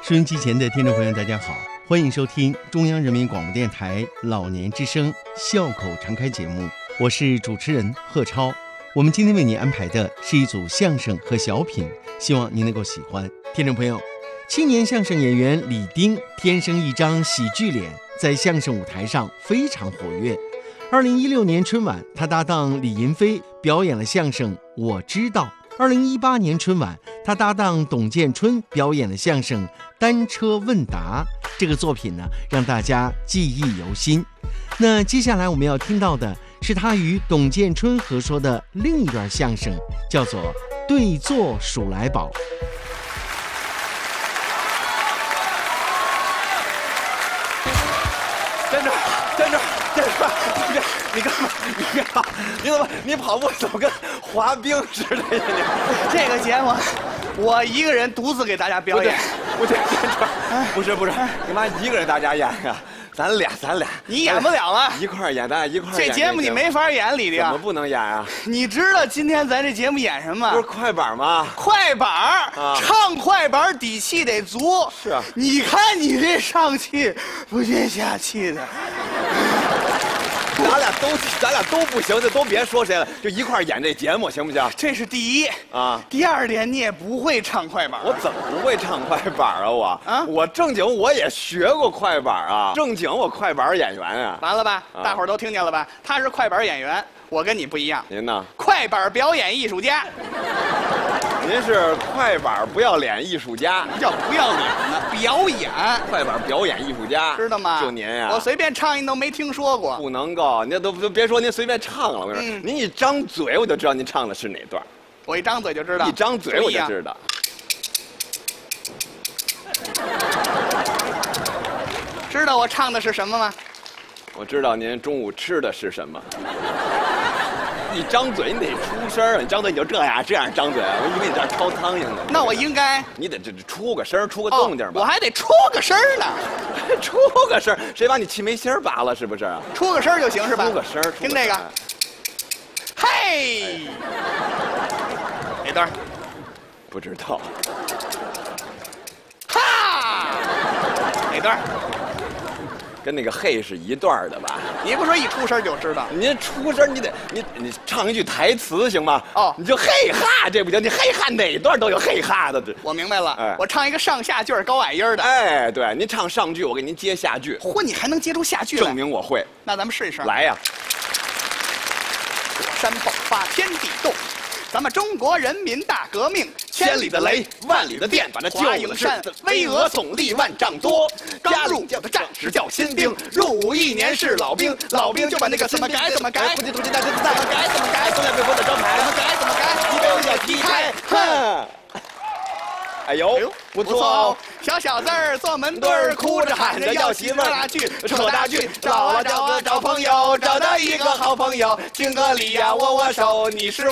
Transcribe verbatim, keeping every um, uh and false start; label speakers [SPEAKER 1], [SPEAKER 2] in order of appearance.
[SPEAKER 1] 收音机前的听众朋友大家好，欢迎收听中央人民广播电台老年之声笑口常开节目，我是主持人贺超。我们今天为您安排的是一组相声和小品，希望您能够喜欢。听众朋友，青年相声演员李丁天生一张喜剧脸，在相声舞台上非常活跃。二零一六年春晚，他搭档李银飞表演了相声《我知道》。二零一八年春晚，他搭档董建春表演了相声《单车问答》。这个作品呢，让大家记忆犹新。那接下来我们要听到的是他与董建春合说的另一段相声，叫做《对坐数来宝》。
[SPEAKER 2] 站这儿，站这儿，站这儿！你干嘛？你干嘛？你怎么？你跑步怎么跟滑冰似的呀？你
[SPEAKER 3] 这个节目，我一个人独自给大家表演。
[SPEAKER 2] 不对，站这儿，不是不是，你妈一个人大家演呀？咱俩，咱俩，
[SPEAKER 3] 你演不了啊！
[SPEAKER 2] 一块儿演，咱俩一块儿演。
[SPEAKER 3] 这节目你没法演，李丁。
[SPEAKER 2] 怎么不能演啊？
[SPEAKER 3] 你知道今天咱这节目演什么？
[SPEAKER 2] 不是快板吗？
[SPEAKER 3] 快板
[SPEAKER 2] 啊，
[SPEAKER 3] 唱快板底气得足。
[SPEAKER 2] 是啊，
[SPEAKER 3] 你看你这上气不接下气的。
[SPEAKER 2] 咱俩都，咱俩都不行，就都别说谁了，就一块儿演这节目，行不行？
[SPEAKER 3] 这是第一
[SPEAKER 2] 啊。
[SPEAKER 3] 第二点，你也不会唱快板。
[SPEAKER 2] 我怎么不会唱快板啊？我
[SPEAKER 3] 啊，
[SPEAKER 2] 我正经我也学过快板啊，正经我快板演员啊。
[SPEAKER 3] 完了吧？啊、大伙儿都听见了吧？他是快板演员，我跟你不一样。
[SPEAKER 2] 您呢？
[SPEAKER 3] 快板表演艺术家。
[SPEAKER 2] 您是快板不要脸艺术家，
[SPEAKER 3] 叫不要脸呢？表演
[SPEAKER 2] 快板表演艺术家，
[SPEAKER 3] 知道吗？
[SPEAKER 2] 就您呀，
[SPEAKER 3] 我随便唱一都没听说过，
[SPEAKER 2] 不能够，您都都别说您随便唱了，我跟你说，嗯、您一张嘴我就知道您唱的是哪段。
[SPEAKER 3] 我一张嘴就知道，
[SPEAKER 2] 一张嘴我就知道。
[SPEAKER 3] 知道我唱的是什么吗？
[SPEAKER 2] 我知道您中午吃的是什么。一张嘴你得出声，你张嘴你就这样这样张嘴，我以为你这敲苍蝇呢。
[SPEAKER 3] 那我应该，
[SPEAKER 2] 你得这出个声，出个动静吧。
[SPEAKER 3] 哦、我还得出个声呢，
[SPEAKER 2] 出个声，谁把你气门芯拔了是不是？
[SPEAKER 3] 出个声就行是吧？
[SPEAKER 2] 出个声，
[SPEAKER 3] 听这个，嘿，哪段？
[SPEAKER 2] 不知道。
[SPEAKER 3] 哈，哪段？
[SPEAKER 2] 跟那个嘿是一段的吧？
[SPEAKER 3] 你不说一出声就知道？
[SPEAKER 2] 您出声，你得你你唱一句台词行吗？
[SPEAKER 3] 哦，
[SPEAKER 2] 你就嘿哈，这不行，你嘿哈哪段都有嘿哈的。
[SPEAKER 3] 我明白了，
[SPEAKER 2] 哎，
[SPEAKER 3] 我唱一个上下句高矮音的。
[SPEAKER 2] 哎，对，您唱上句，我给您接下句。
[SPEAKER 3] 嚯，你还能接出下句来？
[SPEAKER 2] 证明我会。
[SPEAKER 3] 那咱们试一试。
[SPEAKER 2] 来呀！
[SPEAKER 3] 火山爆发，天地动。咱们中国人民大革命，
[SPEAKER 2] 千里的雷，万里的电，把这
[SPEAKER 3] 华蓥山巍峨耸立万丈多。刚入叫他战士叫新兵，入伍一年是老兵，老兵就把那个怎么改怎么改，
[SPEAKER 2] 不进不进大家
[SPEAKER 3] 怎么改怎么改，
[SPEAKER 2] 从来没过的招牌，
[SPEAKER 3] 怎么改怎么改，
[SPEAKER 2] 一杯要踢开，哼！哎呦，不错哦！
[SPEAKER 3] 小小子儿坐门墩儿，哭着喊着要媳妇儿，大剧扯大剧，找啊找啊找朋友，找到一个好朋友，敬个礼呀，握握手，你是